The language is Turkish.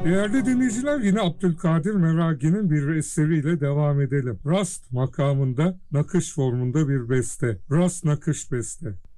Değerli dinleyiciler, yine Abdülkadir Meragi'nin bir eseriyle devam edelim. Rast makamında, nakış formunda bir beste. Rast nakış beste.